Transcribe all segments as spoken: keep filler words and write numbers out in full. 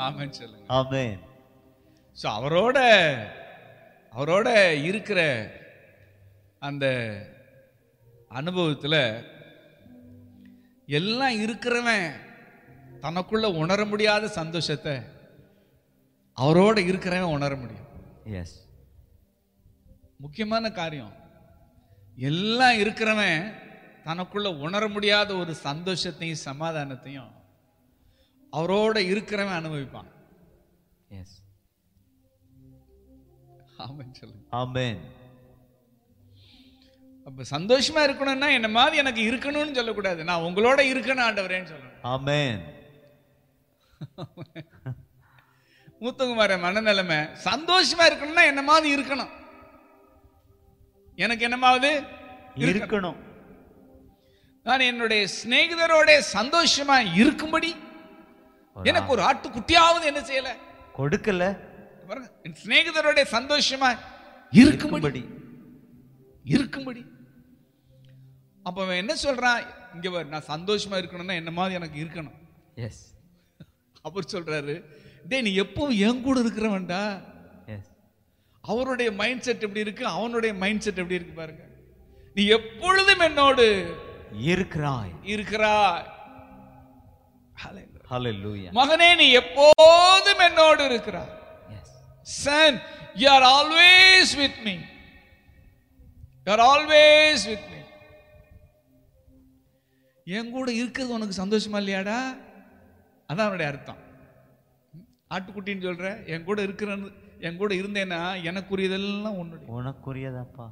ஆமென் சொல்லுங்க. ஆமென். சோ அவரோட அவரோட இருக்கிற அந்த அனுபவத்துல எல்லாம் இருக்கிறவன் தனக்குள்ள உணர முடியாத சந்தோஷத்தை அவரோட இருக்கிறவன் உணர முடியும். எஸ். முக்கியமான காரியம், எல்லாம் இருக்கிறவன் தனக்குள்ள உணர முடியாத ஒரு சந்தோஷத்தையும் சமாதானத்தையும் அவரோட இருக்கிறவன் அனுபவிப்பான். எஸ். ஆமென் சொல்லுங்க. ஆமென். அப்ப சந்தோஷமா இருக்கணும்னா என்ன மாதிரி எனக்கு இருக்கணும்னு சொல்லக்கூடாது, நான் உங்களோட இருக்கணும் ஆண்டவரேன்னு சொல்லணும். ஆமென். மூத்தகுமார மனநிலைமை சந்தோஷமா இருக்கணும்னா என்ன மாதிரி இருக்கணும், எனக்கு என்னமாவது இருக்கணும். நான் என்னுடைய சிநேகிதரோட சந்தோஷமா இருக்கும்படி எனக்கு ஒரு ஆட்டுக்குட்டியாவது என்ன செய்யல, கொடுக்கல. பாருங்க, என் சிநேகிதரோட சந்தோஷமா இருக்கும்படி இருக்கும்படி. அப்ப அவன் என்ன சொல்றான், இங்க பாரு, நான் சந்தோஷமா இருக்கணும்னா என்ன மாதிரி எனக்கு இருக்கணும். எஸ். அவர் சொல்றாரு, டே நீ எப்பவும் என் கூட இருக்கிறவன்டா. எஸ். அவருடைய மைண்ட் செட் எப்படி இருக்கு, அவனுடைய மைண்ட் செட் எப்படி இருக்கு பாருங்க. நீ எப்பொழுதும் என்னோடு இருக்கிறாய் இருக்கிறாய். ஹல்லேலூயா. மகனே நீ எப்போதும் என்னோடு இருக்கிறாய். S. Son, you are always with me. You are always with me. என் கூட இருக்கிறது உனக்கு சந்தோஷமா இல்லையாடா? அதான் அவனுடைய அர்த்தம். ஆட்டுக்குட்டின்னு சொல்ற, என் கூட இருக்கிறன்னு, என் கூட இருந்தேன்னா எனக்குரியதெல்லாம் உன்னுடைய உனக்குரியதாப்பா.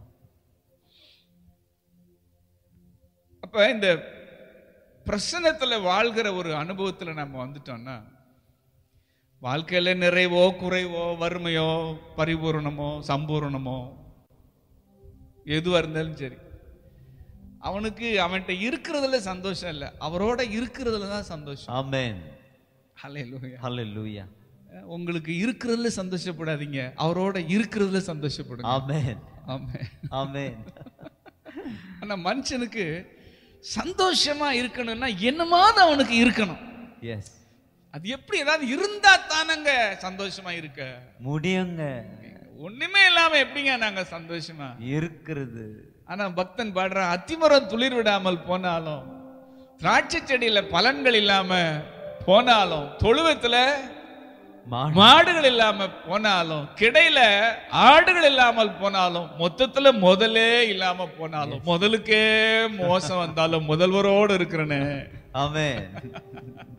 அப்ப இந்த பிரசன்னத்துல வாழ்கிற ஒரு அனுபவத்துல நம்ம வந்துட்டோம்னா, வாழ்க்கையில நிறைவோ குறைவோ வறுமையோ பரிபூரணமோ சம்பூரணமோ எதுவா இருந்தாலும் சரி, அவனுக்கு அவன்கிட்ட இருக்கிறதுல சந்தோஷம் இல்லை, அவரோட இருக்கிறதுல தான் சந்தோஷம். ஆமென். ஹல்லேலூயா. ஹல்லேலூயா. உங்களுக்கு இருக்கிறதுல சந்தோஷப்படாதீங்க, அவரோட இருக்கிறதுல சந்தோஷப்படுங்க. ஆமென். ஆமென். ஆமென். ஆனா மனுஷனுக்கு சந்தோஷமா இருக்கணும்னா என்னமாவது அவனுக்கு இருக்கணும். எஸ். அது எப்படி, ஏதாவது இருந்தா தானங்க சந்தோஷமா இருக்க முடியுங்க. ஒண்ணுமே இல்லாம எப்படிங்க நாங்க சந்தோஷமா இருக்கிறது? ஆனா பக்தன் பாடுறான், அத்திமரம் துளிர் விடாமல் போனாலும், திராட்சை செடியில பலன்கள் இல்லாம போனாலும், தொழுவத்துல மாடுகள் இல்லாம போனாலும், கிடையில ஆடுகள் இல்லாமல் போனாலும், மொத்தத்துல முதலே இல்லாம போனாலும், முதலுக்கே மோசம் வந்தாலும் முதல்வரோடு இருக்கிறனே. ஆமென்.